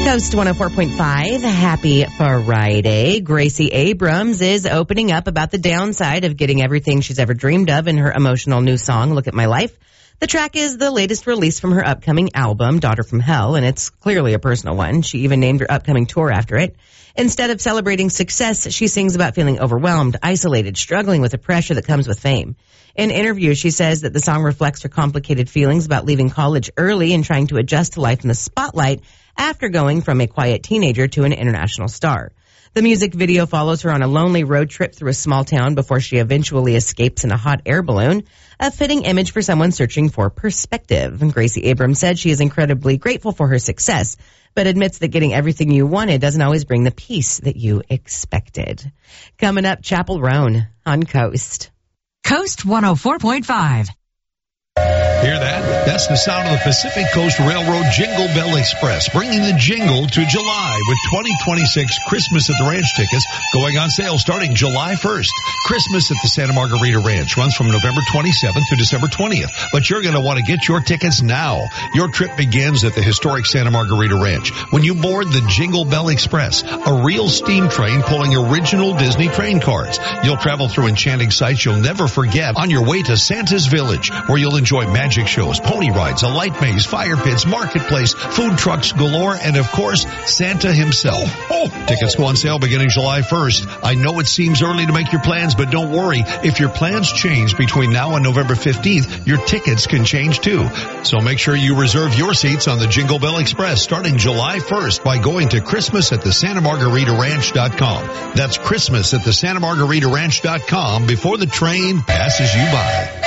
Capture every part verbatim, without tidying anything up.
Coast one oh four point five, happy Friday. Gracie Abrams is opening up about the downside of getting everything she's ever dreamed of in her emotional new song, Look at My Life. The track is the latest release from her upcoming album, Daughter from Hell, and it's clearly a personal one. She even named her upcoming tour after it. Instead of celebrating success, she sings about feeling overwhelmed, isolated, struggling with the pressure that comes with fame. In interviews, she says that the song reflects her complicated feelings about leaving college early and trying to adjust to life in the spotlight after going from a quiet teenager to an international star. The music video follows her on a lonely road trip through a small town before she eventually escapes in a hot air balloon, a fitting image for someone searching for perspective. And Gracie Abrams said she is incredibly grateful for her success, but admits that getting everything you wanted doesn't always bring the peace that you expected. Coming up, Chapel Roan on Coast. Coast one oh four point five. Hear that? That's the sound of the Pacific Coast Railroad Jingle Bell Express, bringing the jingle to July with twenty twenty-six Christmas at the Ranch tickets going on sale starting July first. Christmas at the Santa Margarita Ranch runs from November twenty-seventh to December twentieth, but you're going to want to get your tickets now. Your trip begins at the historic Santa Margarita Ranch when you board the Jingle Bell Express, a real steam train pulling original Disney train cars. You'll travel through enchanting sights you'll never forget on your way to Santa's Village, where you'll enjoy magic shows, pony rides, a light maze, fire pits, marketplace, food trucks galore, and of course, Santa himself. Oh, tickets go on sale beginning July first. I know it seems early to make your plans, but don't worry. If your plans change between now and November fifteenth, your tickets can change too. So make sure you reserve your seats on the Jingle Bell Express starting July first by going to Christmas at the Santa Margarita Ranch dot com. That's Christmas at the Santa Margarita Ranch dot com before the train passes you by.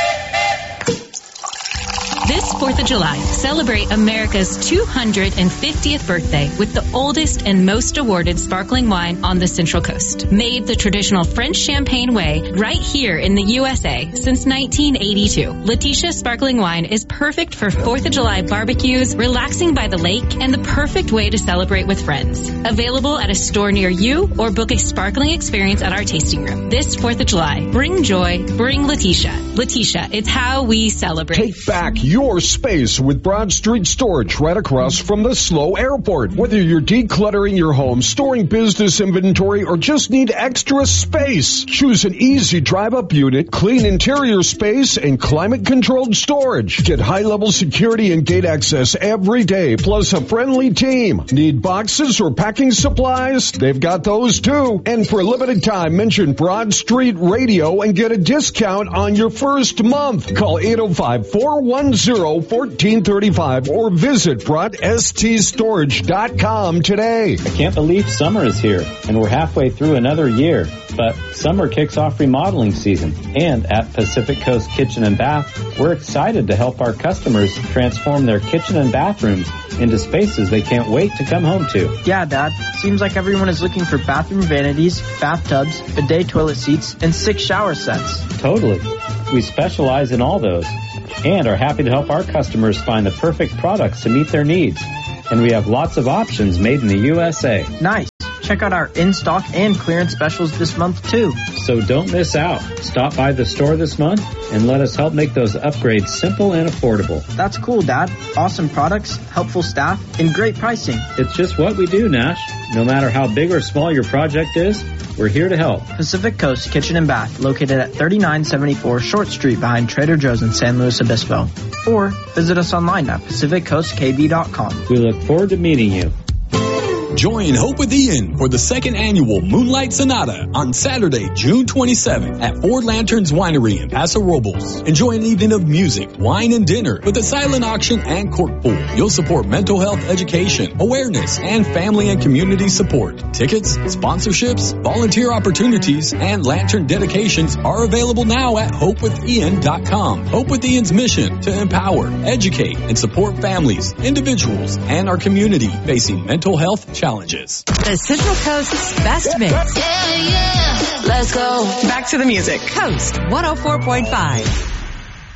This fourth of July, celebrate America's two hundred fiftieth birthday with the oldest and most awarded sparkling wine on the Central Coast. Made the traditional French champagne way right here in the U S A since nineteen eighty-two. Letitia Sparkling Wine is perfect for fourth of July barbecues, relaxing by the lake, and the perfect way to celebrate with friends. Available at a store near you or book a sparkling experience at our tasting room. This fourth of July, bring joy, bring Letitia. Letitia, it's how we celebrate. Take back your space with Broad Street Storage right across from the SLO Airport. Whether you're decluttering your home, storing business inventory, or just need extra space, choose an easy drive-up unit, clean interior space, and climate-controlled storage. Get high-level security and gate access every day, plus a friendly team. Need boxes or packing supplies? They've got those too. And for a limited time, mention Broad Street Radio and get a discount on your first month. Call eight oh five, four one zero, one four three five or visit broad s t storage dot com today. I can't believe summer is here, and we're halfway through another year. But summer kicks off remodeling season, and at Pacific Coast Kitchen and Bath, we're excited to help our customers transform their kitchen and bathrooms into spaces they can't wait to come home to. Yeah, Dad. Seems like everyone is looking for bathroom vanities, bathtubs, bidet toilet seats, and six shower sets. Totally. We specialize in all those and are happy to help our customers find the perfect products to meet their needs. And we have lots of options made in the U S A. Nice. Check out our in-stock and clearance specials this month, too. So don't miss out. Stop by the store this month and let us help make those upgrades simple and affordable. That's cool, Dad. Awesome products, helpful staff, and great pricing. It's just what we do, Nash. No matter how big or small your project is, we're here to help. Pacific Coast Kitchen and Bath, located at thirty-nine seventy-four Short Street behind Trader Joe's in San Luis Obispo. Or visit us online at pacific coast k b dot com. We look forward to meeting you. Join Hope with Ian for the second annual Moonlight Sonata on Saturday, June twenty-seventh at Four Lanterns Winery in Paso Robles. Enjoy an evening of music, wine, and dinner with a silent auction and cork pool. You'll support mental health education, awareness, and family and community support. Tickets, sponsorships, volunteer opportunities, and lantern dedications are available now at hope with ian dot com. Hope with Ian's mission to empower, educate, and support families, individuals, and our community facing mental health challenges. Challenges. The Central Coast's best mix. Yeah, yeah. Let's go. Back to the music. Coast one oh four point five.